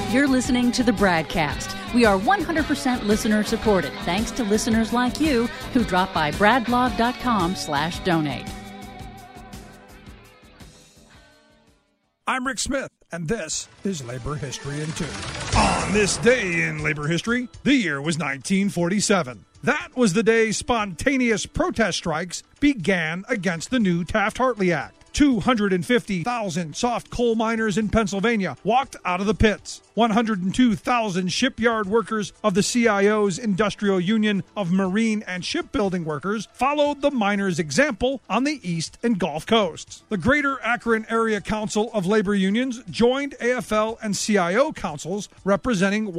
You're listening to the BradCast. We are 100% listener supported, thanks to listeners like you who drop by bradblog.com/donate. I'm Rick Smith, and this is Labor History in 2. On this day in labor history, the year was 1947. That was the day spontaneous protest strikes began against the new Taft-Hartley Act. 250,000 soft coal miners in Pennsylvania walked out of the pits. 102,000 shipyard workers of the CIO's Industrial Union of Marine and Shipbuilding Workers followed the miners' example on the East and Gulf Coasts. The Greater Akron Area Council of Labor Unions joined AFL and CIO councils representing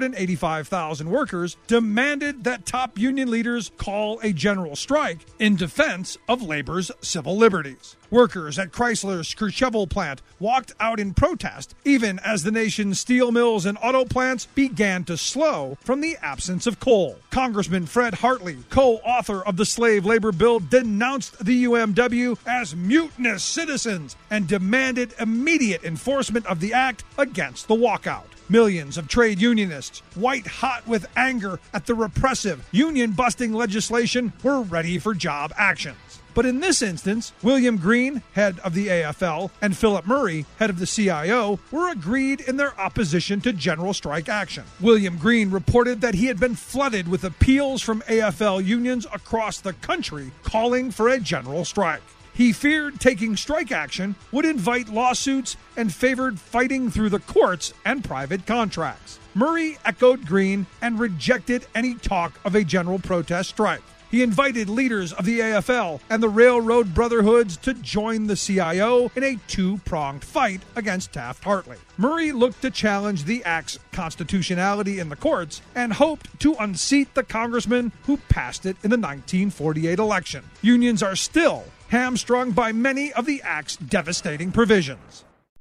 185,000 workers, demanded that top union leaders call a general strike in defense of labor's civil liberties. Workers at Chrysler's Courchevel plant walked out in protest, even as the nation's steel mills and auto plants began to slow from the absence of coal. Congressman Fred Hartley, co-author of the Slave Labor Bill, denounced the UMW as mutinous citizens and demanded immediate enforcement of the act against the walkout. Millions of trade unionists, white-hot with anger at the repressive, union-busting legislation, were ready for job actions. But in this instance, William Green, head of the AFL, and Philip Murray, head of the CIO, were agreed in their opposition to general strike action. William Green reported that he had been flooded with appeals from AFL unions across the country calling for a general strike. He feared taking strike action would invite lawsuits and favored fighting through the courts and private contracts. Murray echoed Green and rejected any talk of a general protest strike. He invited leaders of the AFL and the Railroad Brotherhoods to join the CIO in a two-pronged fight against Taft-Hartley. Murray looked to challenge the act's constitutionality in the courts and hoped to unseat the congressman who passed it in the 1948 election. Unions are still hamstrung by many of the act's devastating provisions.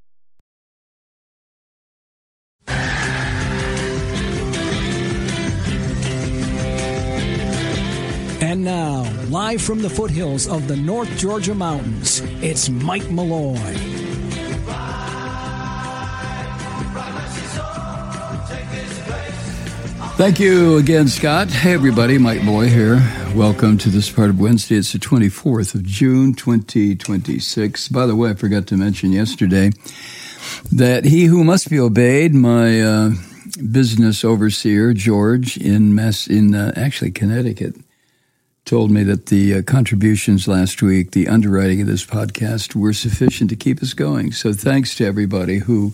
And now, live from the foothills of the North Georgia mountains, it's Mike Malloy. Thank you again, Scott. Hey, everybody, Mike Malloy here. Welcome to this part of Wednesday. It's the 24th of June, 2026. By the way, I forgot to mention yesterday that he who must be obeyed, my business overseer, George, in Connecticut, told me that the contributions last week, the underwriting of this podcast, were sufficient to keep us going. So thanks to everybody who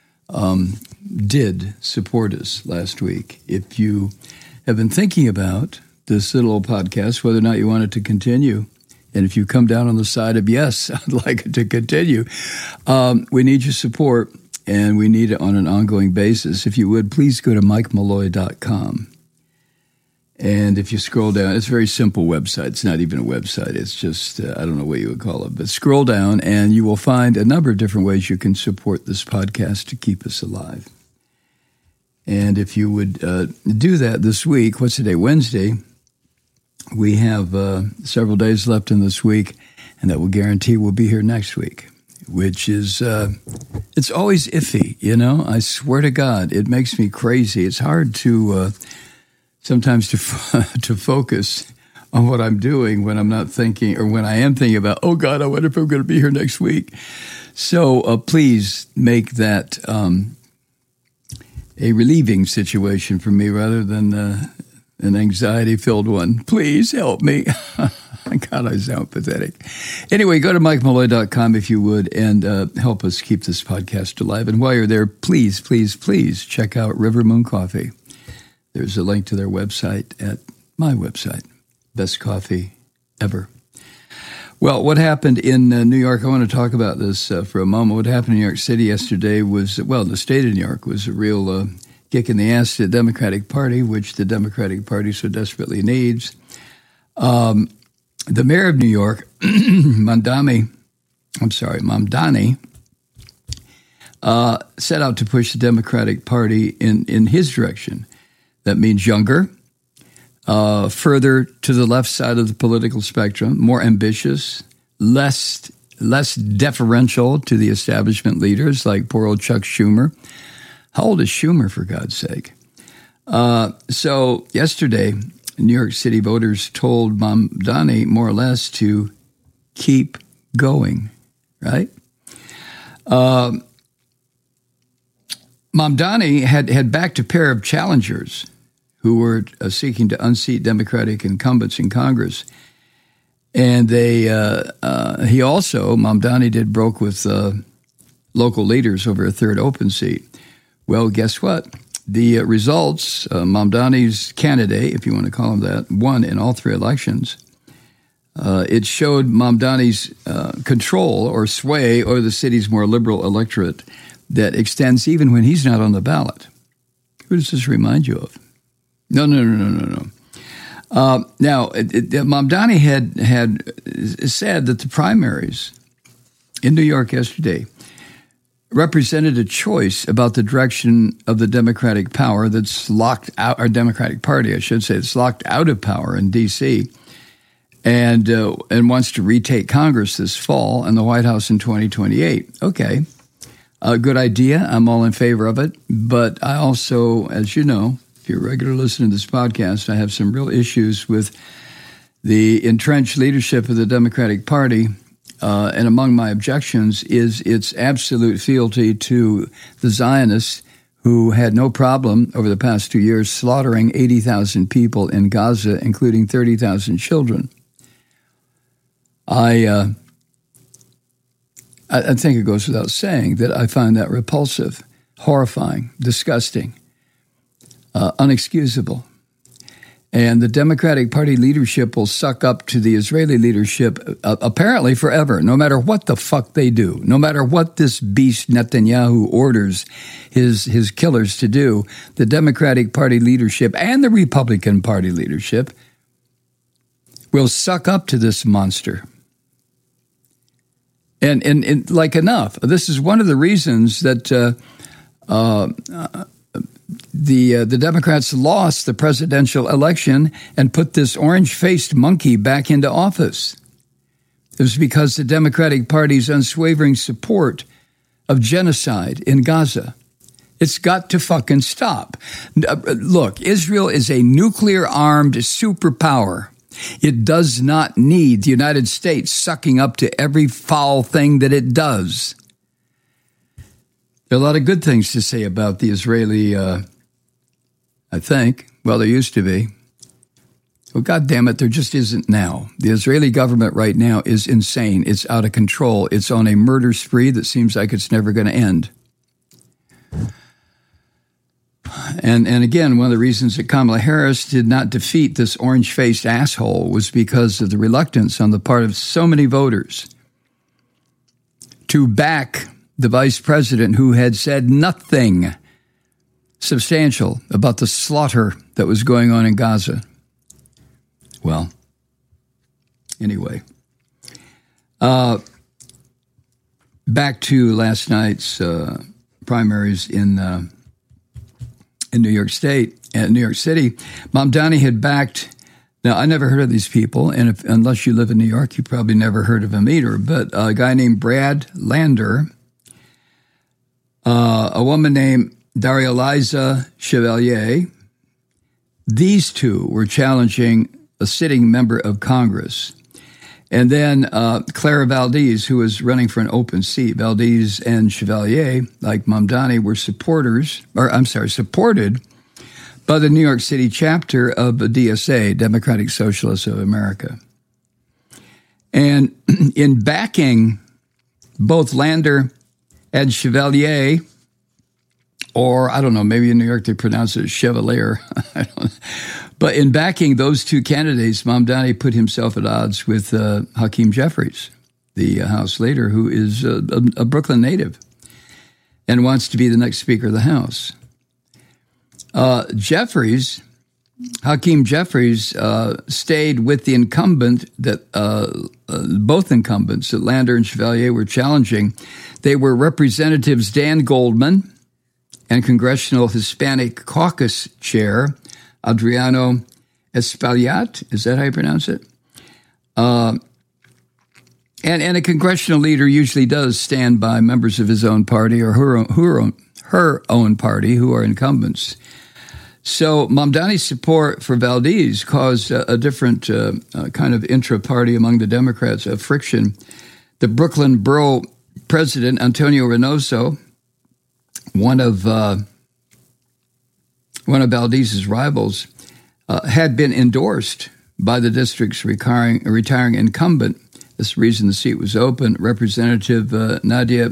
did support us last week. If you have been thinking about this little podcast, whether or not you want it to continue, and if you come down on the side of, yes, I'd like it to continue, we need your support, and we need it on an ongoing basis. If you would, please go to MikeMalloy.com. And if you scroll down, it's a very simple website. It's not even a website. It's just, I don't know what you would call it. But scroll down and you will find a number of different ways you can support this podcast to keep us alive. And if you would do that this week, what's today, Wednesday, we have several days left in this week, and that will guarantee we'll be here next week, which is, it's always iffy, you know. I swear to God, it makes me crazy. It's hard to... sometimes to focus on what I'm doing when I'm not thinking, or when I am thinking about, oh God, I wonder if I'm going to be here next week. So please make that a relieving situation for me rather than an anxiety-filled one. Please help me. God, I sound pathetic. Anyway, go to MikeMalloy.com if you would, and help us keep this podcast alive. And while you're there, please, please, please check out River Moon Coffee. There's a link to their website at my website, best coffee ever. Well, what happened in New York, I want to talk about this for a moment. What happened in New York City yesterday was, well, the state of New York was a real kick in the ass to the Democratic Party, which the Democratic Party so desperately needs. The mayor of New York, Mamdani, set out to push the Democratic Party in his direction. That means younger, further to the left side of the political spectrum, more ambitious, less deferential to the establishment leaders like poor old Chuck Schumer. How old is Schumer, for God's sake? So yesterday, New York City voters told Mamdani more or less to keep going, right? Mamdani had backed a pair of challengers who were seeking to unseat Democratic incumbents in Congress. And Mamdani broke with local leaders over a third open seat. Well, guess what? The results, Mamdani's candidate, if you want to call him that, won in all three elections. It showed Mamdani's control or sway over the city's more liberal electorate that extends even when he's not on the ballot. Who does this remind you of? No. Now, Mamdani had said that the primaries in New York yesterday represented a choice about the direction of the Democratic power that's locked out, or Democratic Party, I should say, that's locked out of power in D.C. and wants to retake Congress this fall and the White House in 2028. Okay, a good idea. I'm all in favor of it. But I also, as you know, if you're a regular listener to this podcast, I have some real issues with the entrenched leadership of the Democratic Party. And among my objections is its absolute fealty to the Zionists, who had no problem over the past 2 years slaughtering 80,000 people in Gaza, including 30,000 children. I think it goes without saying that I find that repulsive, horrifying, disgusting, unexcusable. And the Democratic Party leadership will suck up to the Israeli leadership apparently forever, no matter what the fuck they do, no matter what this beast Netanyahu orders his killers to do. The Democratic Party leadership and the Republican Party leadership will suck up to this monster. And like enough. This is one of the reasons that the Democrats lost the presidential election and put this orange-faced monkey back into office. It was because the Democratic Party's unswavering support of genocide in Gaza. It's got to fucking stop. Look, Israel is a nuclear-armed superpower. It does not need the United States sucking up to every foul thing that it does. There are a lot of good things to say about the Israeli, I think. Well, there used to be. Well, God damn it, there just isn't now. The Israeli government right now is insane. It's out of control. It's on a murder spree that seems like it's never going to end. And again, one of the reasons that Kamala Harris did not defeat this orange-faced asshole was because of the reluctance on the part of so many voters to back the vice president who had said nothing substantial about the slaughter that was going on in Gaza. Well, anyway, back to last night's primaries in New York State and New York City. Mamdani had backed. Now, I never heard of these people, and unless you live in New York, you probably never heard of him either. But a guy named Brad Lander, a woman named Daria-Liza Chevalier. These two were challenging a sitting member of Congress. And then Clara Valdez, who was running for an open seat. Valdez and Chevalier, like Mamdani, were supported by the New York City chapter of the DSA, Democratic Socialists of America. And in backing both Lander and Chevalier, or I don't know, maybe in New York they pronounce it Chevalier. I don't know. But in backing those two candidates, Mamdani put himself at odds with Hakeem Jeffries, the House leader, who is a Brooklyn native and wants to be the next Speaker of the House. Hakeem Jeffries, stayed with the incumbent that both incumbents that Lander and Chevalier were challenging. They were Representatives Dan Goldman and Congressional Hispanic Caucus Chair Adriano Espaillat, is that how you pronounce it? And a congressional leader usually does stand by members of his own party or her own party who are incumbents. So Mamdani's support for Valdez caused a different kind of intra-party among the Democrats of friction. The Brooklyn Borough President, Antonio Reynoso, one of Valdez's rivals, had been endorsed by the district's retiring incumbent. That's the reason the seat was open. Representative Nadia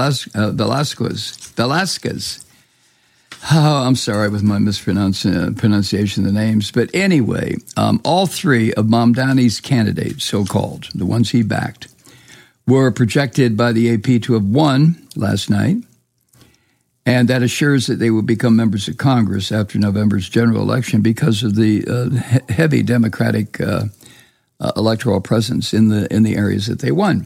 Velasquez. Oh, I'm sorry with my pronunciation of the names. But anyway, all three of Mamdani's candidates, so-called, the ones he backed, were projected by the AP to have won last night. And that assures that they will become members of Congress after November's general election because of the heavy Democratic electoral presence in the areas that they won.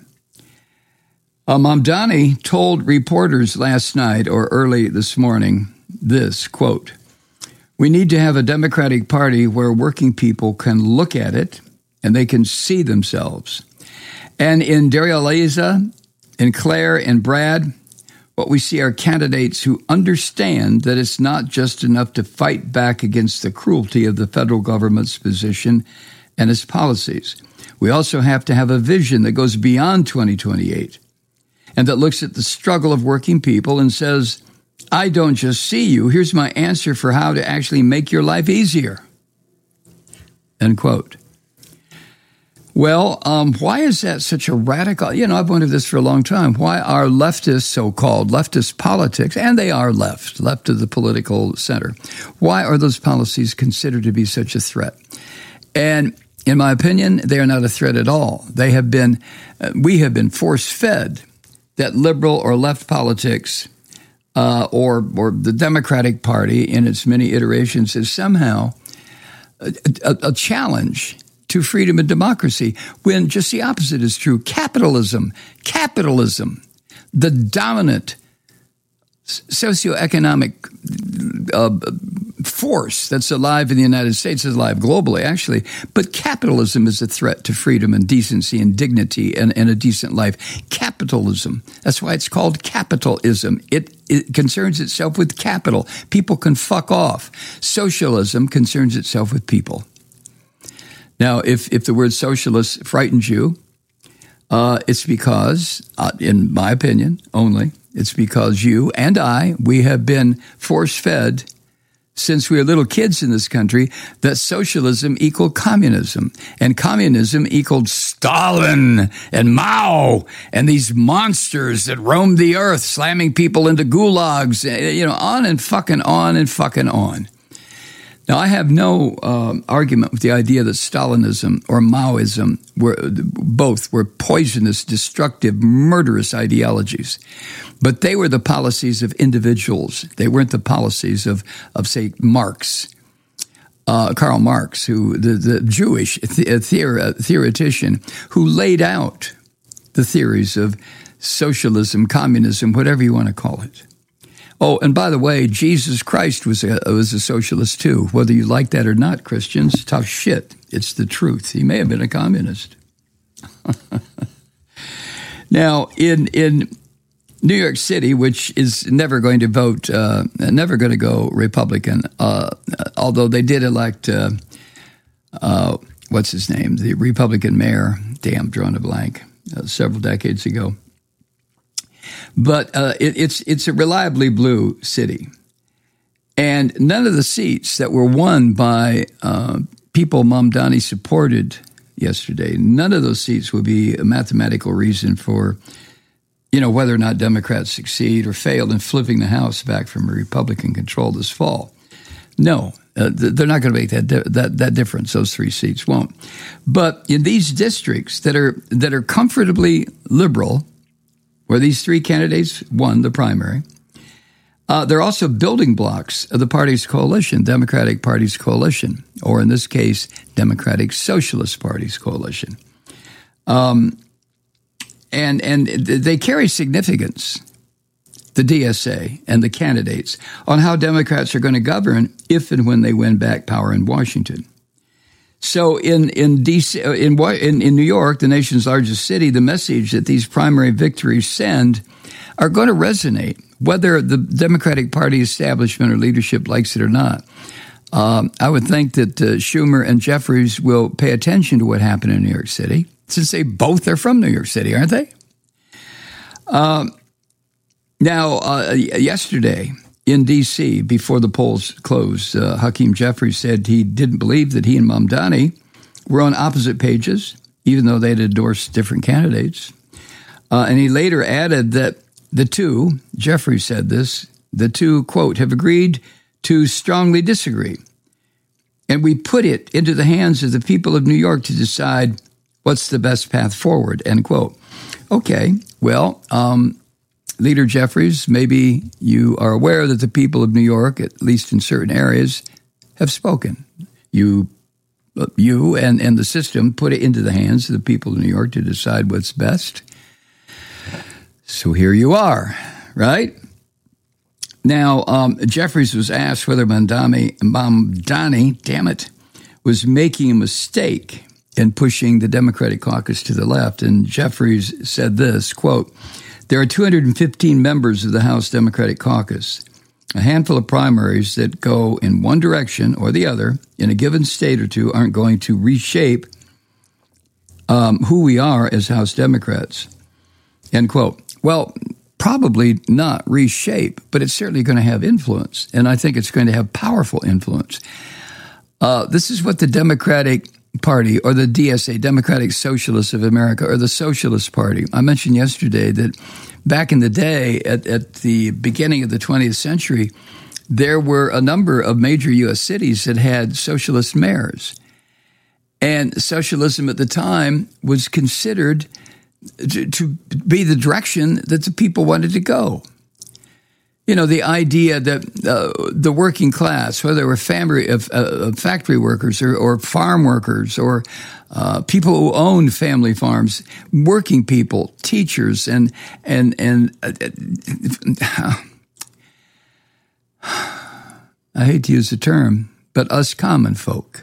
Mamdani told reporters last night or early this morning this, quote, "We need to have a Democratic Party where working people can look at it and they can see themselves. And in Daria-Liza, in Claire, and Brad, what we see are candidates who understand that it's not just enough to fight back against the cruelty of the federal government's position and its policies. We also have to have a vision that goes beyond 2028 and that looks at the struggle of working people and says, I don't just see you. Here's my answer for how to actually make your life easier." End quote. Well, why is that such a radical? I've wondered this for a long time. Why are leftist, so-called leftist politics, and they are left of the political center, why are those policies considered to be such a threat? And in my opinion, they are not a threat at all. We have been force-fed that liberal or left politics or the Democratic Party in its many iterations is somehow a challenge to freedom and democracy, when just the opposite is true. Capitalism, the dominant socioeconomic force that's alive in the United States, is alive globally, actually. But capitalism is a threat to freedom and decency and dignity and a decent life. Capitalism. That's why it's called capitalism. It concerns itself with capital. People can fuck off. Socialism concerns itself with people. Now, if the word socialist frightens you, it's because, in my opinion only, it's because you and we have been force-fed since we were little kids in this country that socialism equaled communism, and communism equaled Stalin and Mao and these monsters that roamed the earth, slamming people into gulags, on and fucking on and fucking on. Now, I have no argument with the idea that Stalinism or Maoism were poisonous, destructive, murderous ideologies. But they were the policies of individuals. They weren't the policies of say, Marx, Karl Marx, who the Jewish theoretician who laid out the theories of socialism, communism, whatever you want to call it. Oh, and by the way, Jesus Christ was a socialist too. Whether you like that or not, Christians, tough shit. It's the truth. He may have been a communist. Now, in New York City, which is never going to vote, never going to go Republican, although they did elect, what's his name, the Republican mayor, drawing a blank, several decades ago. But it's a reliably blue city. And none of the seats that were won by people Mamdani supported yesterday, none of those seats would be a mathematical reason for, whether or not Democrats succeed or fail in flipping the House back from a Republican control this fall. No, they're not going to make that difference. Those three seats won't. But in these districts that are comfortably liberal, where these three candidates won the primary, they're also building blocks of the party's coalition, Democratic Party's coalition, or in this case, Democratic Socialist Party's coalition. And they carry significance, the DSA and the candidates, on how Democrats are going to govern if and when they win back power in Washington. So in DC, in New York, the nation's largest city, the message that these primary victories send are going to resonate, whether the Democratic Party establishment or leadership likes it or not. I would think that Schumer and Jeffries will pay attention to what happened in New York City, since they both are from New York City, aren't they? Yesterday in D.C., before the polls closed, Hakeem Jeffries said he didn't believe that he and Mamdani were on opposite pages, even though they'd endorsed different candidates. And he later added that the two, Jeffries said this, the two, quote, have agreed to strongly disagree. And we put it into the hands of the people of New York to decide what's the best path forward, end quote. Okay, well, Leader Jeffries, maybe you are aware that the people of New York, at least in certain areas, have spoken. You and the system put it into the hands of the people of New York to decide what's best. So here you are, right? Now, Jeffries was asked whether Mamdani, damn it, was making a mistake in pushing the Democratic caucus to the left. And Jeffries said this, quote, there are 215 members of the House Democratic Caucus, a handful of primaries that go in one direction or the other in a given state or two aren't going to reshape who we are as House Democrats, end quote. Well, probably not reshape, but it's certainly going to have influence, and I think it's going to have powerful influence. This is what the Democratic Party, or the DSA, Democratic Socialists of America, or the Socialist Party. I mentioned yesterday that back in the day, at the beginning of the 20th century, there were a number of major U.S. cities that had socialist mayors. And socialism at the time was considered to be the direction that the people wanted to go. You know, the idea that the working class, whether they were factory workers or farm workers or people who owned family farms, working people, teachers, and I hate to use the term, but us common folk,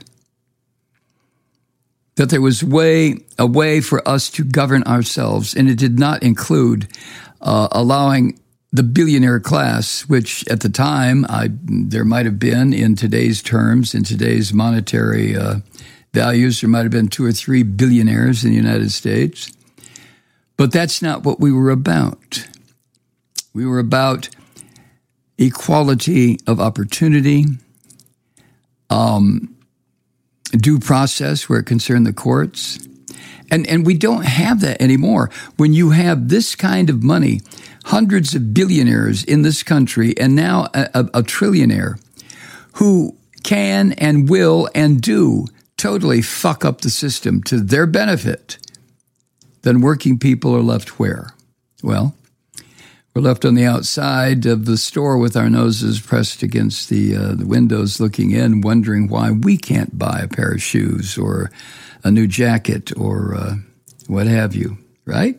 that there was a way for us to govern ourselves, and it did not include allowing the billionaire class, which at the time there might have been in today's terms, in today's monetary values, there might have been 2 or 3 billionaires in the United States. But that's not what we were about. We were about equality of opportunity, due process where it concerned the courts. And we don't have that anymore. When you have this kind of money, hundreds of billionaires in this country, and now a trillionaire who can and will and do totally fuck up the system to their benefit, then working people are left where? Well, we're left on the outside of the store with our noses pressed against the windows looking in, wondering why we can't buy a pair of shoes or a new jacket or what have you, right?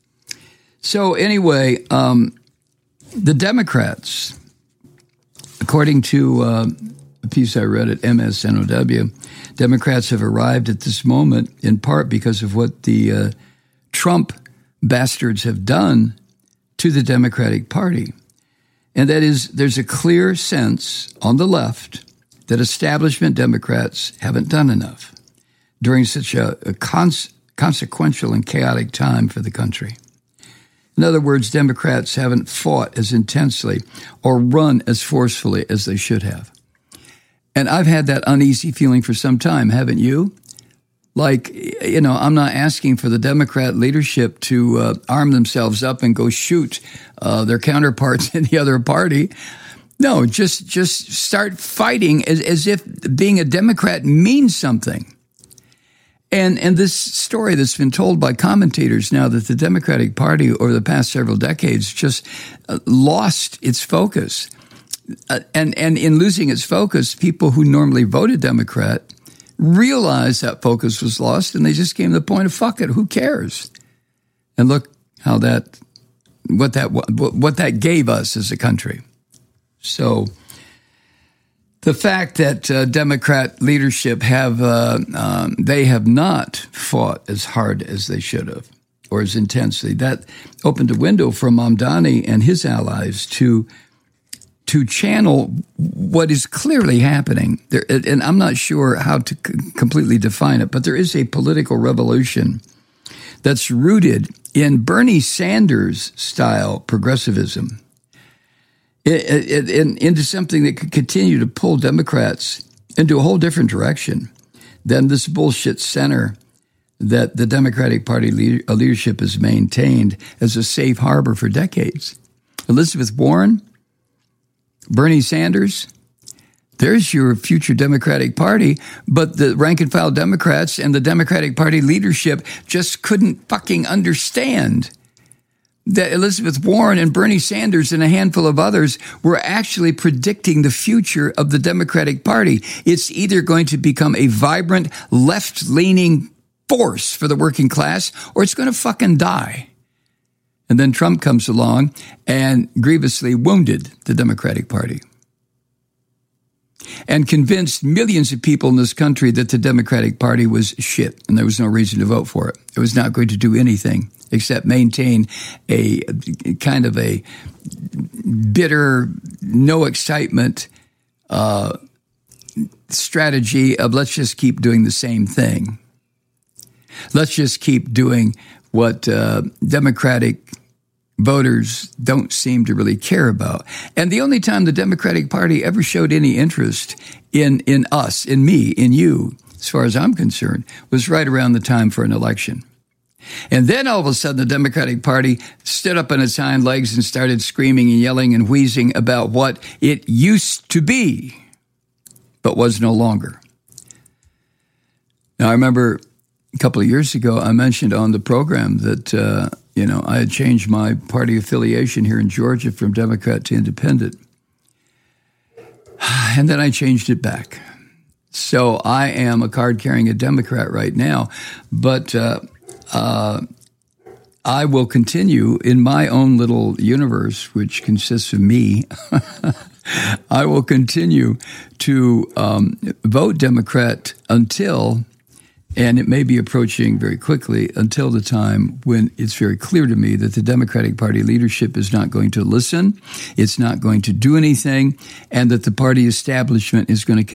So anyway, the Democrats, according to a piece I read at MSNOW, Democrats have arrived at this moment in part because of what the Trump bastards have done to the Democratic Party. And that is, there's a clear sense on the left that establishment Democrats haven't done enough during such a consequential and chaotic time for the country. In other words, Democrats haven't fought as intensely or run as forcefully as they should have. And I've had that uneasy feeling for some time, haven't you? Like, you know, I'm not asking for the Democrat leadership to arm themselves up and go shoot their counterparts in the other party. No, just start fighting as if being a Democrat means something. And this story that's been told by commentators now that the Democratic Party over the past several decades just lost its focus. And in losing its focus, people who normally voted Democrat realized that focus was lost, and they just came to the point of, fuck it, who cares? And look how what that gave us as a country. So The fact that Democrat leadership they have not fought as hard as they should have, or as intensely, that opened a window for Mamdani and his allies to channel what is clearly happening there. And I'm not sure how to completely define it, but there is a political revolution that's rooted in Bernie Sanders style progressivism, into something that could continue to pull Democrats into a whole different direction than this bullshit center that the Democratic Party leadership has maintained as a safe harbor for decades. Elizabeth Warren, Bernie Sanders, there's your future Democratic Party, but the rank and file Democrats and the Democratic Party leadership just couldn't fucking understand that Elizabeth Warren and Bernie Sanders and a handful of others were actually predicting the future of the Democratic Party. It's either going to become a vibrant, left-leaning force for the working class, or it's going to fucking die. And then Trump comes along and grievously wounded the Democratic Party and convinced millions of people in this country that the Democratic Party was shit and there was no reason to vote for it. It was not going to do anything except maintain a kind of a bitter, no excitement strategy of let's just keep doing the same thing. Let's just keep doing what Democratic voters don't seem to really care about. And the only time the Democratic Party ever showed any interest in us, in me, in you, as far as I'm concerned, was right around the time for an election. And then all of a sudden the Democratic Party stood up on its hind legs and started screaming and yelling and wheezing about what it used to be, but was no longer. Now, I remember a couple of years ago, I mentioned on the program that, I had changed my party affiliation here in Georgia from Democrat to Independent. And then I changed it back. So I am a card-carrying a Democrat right now, but I will continue in my own little universe, which consists of me. I will continue to vote Democrat until, and it may be approaching very quickly, until the time when it's very clear to me that the Democratic Party leadership is not going to listen, it's not going to do anything, and that the party establishment is going to